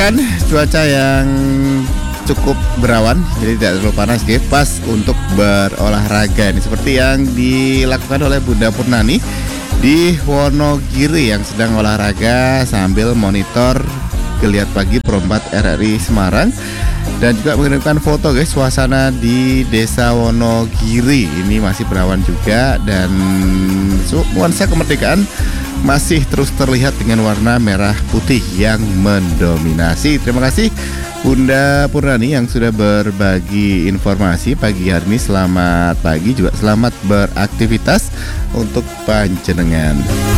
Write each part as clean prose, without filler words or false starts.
Kan cuaca yang cukup berawan, jadi tidak terlalu panas, pas untuk berolahraga ini seperti yang dilakukan oleh Bunda Purnani di Wonogiri yang sedang olahraga sambil monitor Geliat Pagi Pro4 RRI Semarang dan juga mengirimkan foto suasana di Desa Wonogiri. Ini masih berawan juga dan nuansa kemerdekaan masih terus terlihat dengan warna merah putih yang mendominasi. Terima kasih Bunda Purnani yang sudah berbagi informasi pagi hari ini. Selamat pagi, juga selamat beraktivitas untuk panjenengan.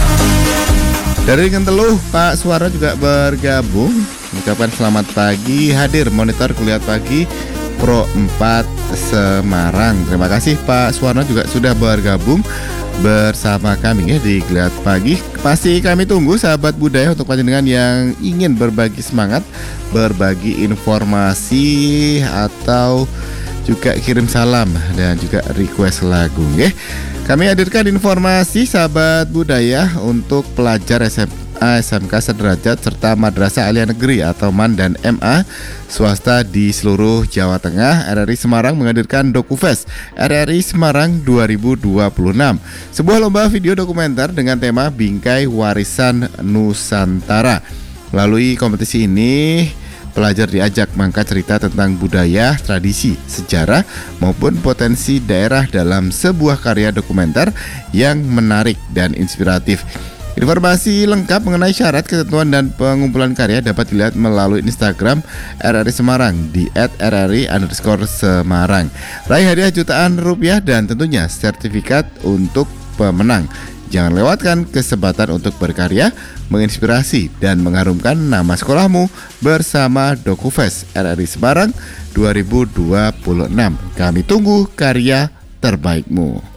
Dari Kenteluh, Pak Suara juga bergabung, mengucapkan selamat pagi, hadir monitor Geliat Pagi Pro4 Semarang. Terima kasih Pak Suwarno juga sudah bergabung bersama kami di Geliat Pagi. Masih kami tunggu sahabat budaya untuk panjenengan yang ingin berbagi semangat, berbagi informasi atau juga kirim salam dan juga request lagu. Kami hadirkan informasi sahabat budaya untuk pelajar SMA, SMK sederajat serta Madrasah Aliyah Negeri atau MAN dan MA swasta di seluruh Jawa Tengah. RRI Semarang menghadirkan DokuFest RRI Semarang 2026, sebuah lomba video dokumenter dengan tema Bingkai Warisan Nusantara. Melalui kompetisi ini, pelajar diajak mengangkat cerita tentang budaya, tradisi, sejarah, maupun potensi daerah dalam sebuah karya dokumenter yang menarik dan inspiratif. Informasi lengkap mengenai syarat, ketentuan, dan pengumpulan karya dapat dilihat melalui Instagram RRI Semarang di @rri_semarang. Raih hadiah jutaan rupiah dan tentunya sertifikat untuk pemenang. Jangan lewatkan kesempatan untuk berkarya, menginspirasi, dan mengharumkan nama sekolahmu bersama DokuFest RRI Semarang 2026. Kami tunggu karya terbaikmu.